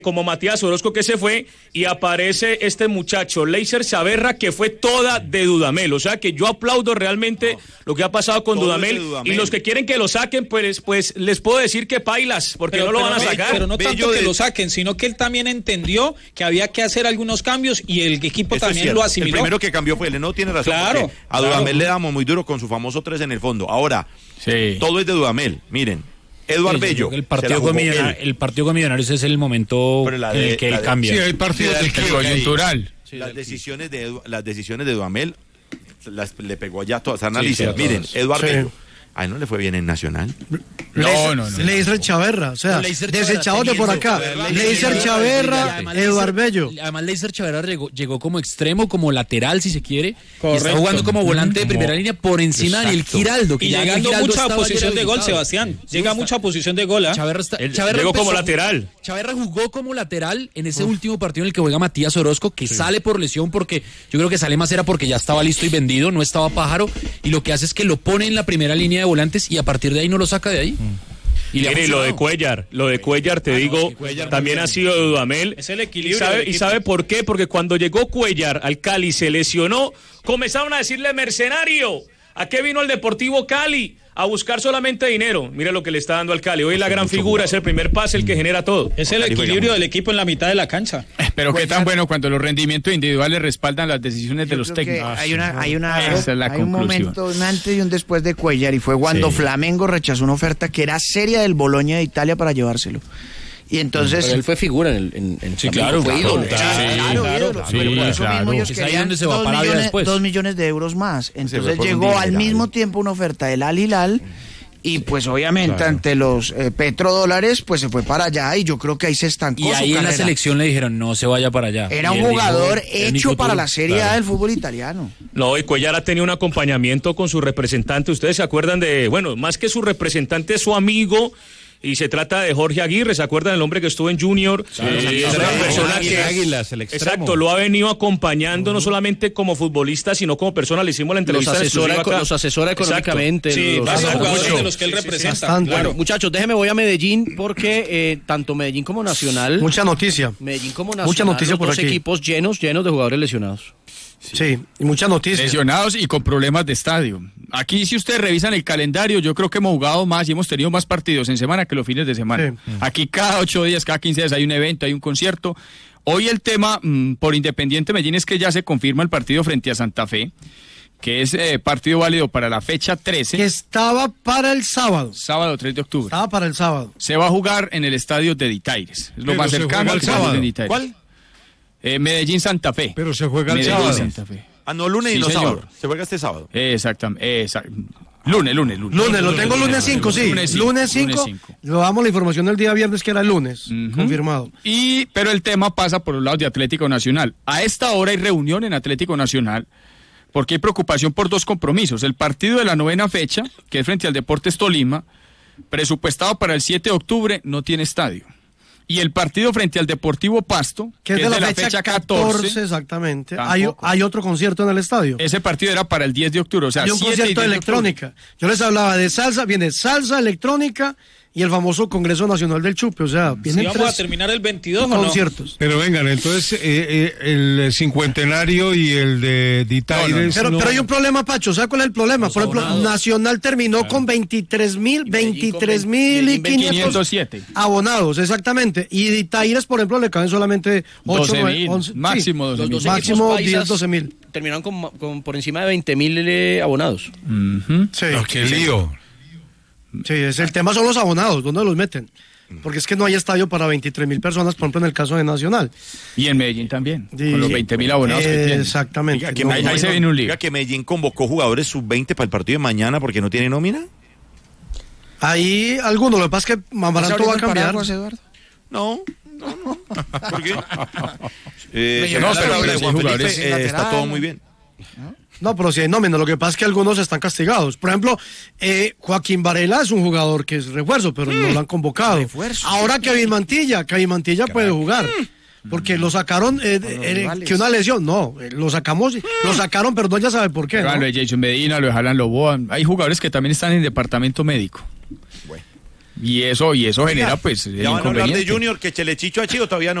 como Matías Orozco que se fue y aparece este muchacho Leiser Chaverra que fue toda de Dudamel, o sea que yo aplaudo realmente lo que ha pasado con Dudamel y los que quieren que lo saquen pues les puedo decir que pailas porque no lo van a sacar. Pero no tanto que lo saquen, sino que él también entendió que había que hacer algunos cambios y el equipo eso también lo asimiló. El primero que cambió fue él, no tiene razón. Claro, a Dudamel le damos muy duro con su famoso 3 en el fondo. Ahora, todo es de Dudamel, miren. Eduard Bello. El partido con Millonarios es el momento en el que él cambia. Sí, el partido es coyuntural. Las decisiones de Dudamel le pegó allá todas. Analiza, miren, Eduard Bello. A él no le fue bien en Nacional. No. Leiser Chaverra, o sea, desechados de por acá. Leiser Chaverra, Eduard Bello. Además, Leiser Chaverra llegó como extremo, como lateral, si se quiere. Y está jugando como volante de primera línea por encima de Daniel Giraldo. Y llegando mucha posición de gol, Sebastián. Llega mucha posición de gol. Chaverra llegó como lateral. Chaverra jugó como lateral en ese último partido en el que juega Matías Orozco, que sale por lesión, porque yo creo que sale más era porque ya estaba listo y vendido, no estaba Pájaro. Y lo que hace es que lo pone en la primera línea de volantes y a partir de ahí no lo saca de ahí. Y lo de Cuellar, te digo, Cuellar también ha sido de Dudamel. Es el equilibrio. ¿Y sabe por qué? Porque cuando llegó Cuellar al Cali, se lesionó, comenzaron a decirle mercenario. ¿A qué vino el Deportivo Cali? A buscar solamente dinero. Mire lo que le está dando al Cali. Hoy la gran figura, es el primer pase, el que genera todo. Es el equilibrio del equipo en la mitad de la cancha. Pero qué tan bueno cuando los rendimientos individuales respaldan las decisiones de los técnicos. Hay un momento, un antes y un después de Cuellar, y fue cuando Flamengo rechazó una oferta que era seria del Bologna de Italia para llevárselo. Y entonces... Pero él fue figura en sí, claro, fue ídolo. Claro. Pero por eso mismo ellos querían 2 millones de euros más. Entonces llegó al mismo tiempo una oferta del Al Hilal y pues obviamente ante los petrodólares pues se fue para allá y yo creo que ahí se estancó. Y ahí en la selección le dijeron no se vaya para allá. Era un jugador hecho para la Serie A del fútbol italiano. No, y Cuellar ha tenido un acompañamiento con su representante. Ustedes se acuerdan más que su representante, su amigo. Y se trata de Jorge Aguirre, ¿se acuerdan del hombre que estuvo en Junior? Es una persona que Águilas, el extremo. Exacto, lo ha venido acompañando no solamente como futbolista, sino como persona. Le hicimos la entrevista los asesora económicamente. Sí, los jugadores de los que él representa. Bueno, muchachos, déjenme voy a Medellín porque tanto Medellín como Nacional. Mucha noticia. Medellín como Nacional. Mucha noticia por dos aquí. Equipos llenos de jugadores lesionados. Sí, y muchas noticias. Lesionados y con problemas de estadio. Aquí, si ustedes revisan el calendario, yo creo que hemos jugado más y hemos tenido más partidos en semana que los fines de semana. Sí. Aquí cada 8 días, cada 15 días hay un evento, hay un concierto. Hoy el tema por Independiente Medellín es que ya se confirma el partido frente a Santa Fe, que es partido válido para la fecha 13. Que estaba para el sábado. Sábado 3 de octubre. Estaba para el sábado. Se va a jugar en el estadio de Ditaires. Es lo más cercano al sábado. ¿Cuál? Medellín Santa Fe. Pero se juega el sábado. Santa Fe. No, lunes y no sábado. Se juega este sábado. Exactamente. Lunes. Lunes, lo tengo lunes 5, sí. Lunes 5. Lo damos la información del día viernes que era el lunes. Confirmado. Pero el tema pasa por los lados de Atlético Nacional. A esta hora hay reunión en Atlético Nacional porque hay preocupación por 2 compromisos. El partido de la 9ª fecha, que es frente al Deportes Tolima, presupuestado para el 7 de octubre, no tiene estadio. Y el partido frente al Deportivo Pasto, que es de la fecha 14, exactamente. Hay otro concierto en el estadio. Ese partido era para el 10 de octubre, o sea, hay un concierto de electrónica. Yo les hablaba de salsa, viene salsa, electrónica y el famoso Congreso Nacional del Chupe, o sea, vienen vamos a terminar el 22 conciertos. Pero vengan, entonces el cincuentenario y el de Ditaires. Pero hay un problema, Pacho, ¿sabes cuál es el problema? Por ejemplo, Nacional terminó con 23.507 abonados, exactamente. Y Ditaires, por ejemplo, le caben solamente 11, máximo 12.000. Máximo 12.000. Terminaron con por encima de 20.000 abonados. Sí. Oh, qué lío. Sí, el tema son los abonados, ¿dónde los meten? Porque es que no hay estadio para 23.000 personas, por ejemplo, en el caso de Nacional. Y en Medellín también, con los 20.000 abonados que tienen. Exactamente. Ahí se viene un lío. Que Medellín convocó jugadores sub-20 para el partido de mañana porque no tiene nómina. Ahí algunos, lo que pasa es que Amaranto va a cambiar. No. ¿Por qué? Pero Juan Felipe, está todo muy bien. No, pero si hay nómina, lo que pasa es que algunos están castigados. Por ejemplo, Joaquín Varela es un jugador que es refuerzo, pero no lo han convocado. Refuerzo. Ahora Kevin Mantilla puede jugar. Porque lo sacaron que una lesión, lo sacaron, pero no ya sabe por qué. Lo de Jason Medina, lo de Alan Loboa, hay jugadores que también están en departamento médico. Y eso genera pues ya van a hablar de Junior, que Chelechicho ha chido, todavía no.